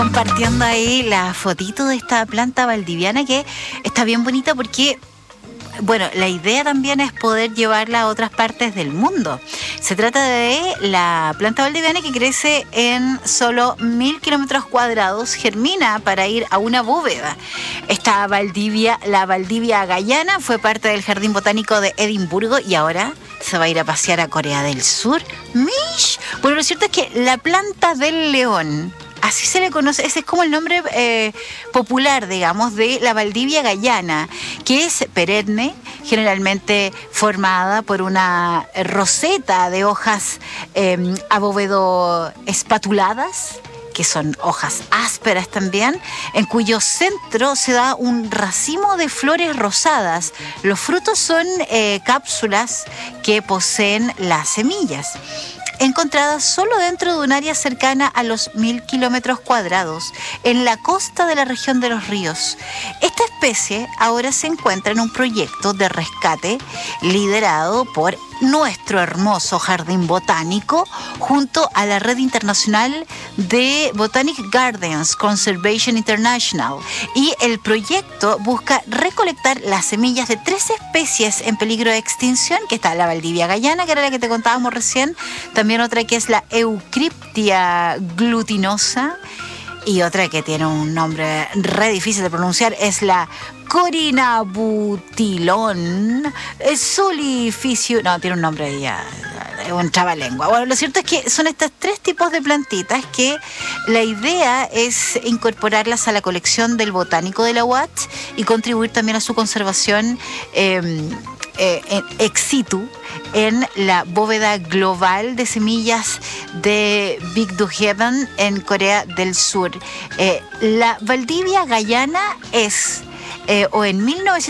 Compartiendo ahí la fotito de esta planta valdiviana que está bien bonita porque, bueno, la idea también es poder llevarla a otras partes del mundo. Se trata de la planta valdiviana que crece en solo 1000 kilómetros cuadrados, germina para ir a una bóveda. Esta Valdivia, la Valdivia gayana, fue parte del Jardín Botánico de Edimburgo y ahora se va a ir a pasear a Corea del Sur. ¡Mish! Bueno, lo cierto es que la planta del león, así se le conoce, ese es como el nombre popular, digamos, de la Valdivia gayana, que es perenne, generalmente formada por una roseta de hojas abovedo-espatuladas, que son hojas ásperas también, en cuyo centro se da un racimo de flores rosadas. Los frutos son cápsulas que poseen las semillas, encontradas solo dentro de un área cercana a los 1000 kilómetros cuadrados, en la costa de la región de los ríos. Esta especie ahora se encuentra en un proyecto de rescate liderado por nuestro hermoso jardín botánico, junto a la red internacional de Botanic Gardens Conservation International. Y el proyecto busca recolectar las semillas de 3 especies en peligro de extinción, que está la Valdivia gayana, que era la que te contábamos recién, también otra que es la Eucryptia glutinosa, y otra que tiene un nombre re difícil de pronunciar, es la Corinabutilon Sulicius. No, tiene un nombre ahí ya, un trabalengua. Bueno, lo cierto es que son estos 3 tipos de plantitas que la idea es incorporarlas a la colección del botánico de la UAT y contribuir también a su conservación ex situ en la bóveda global de semillas de Bigduheaven en Corea del Sur. La Valdivia gayana es, o en 1900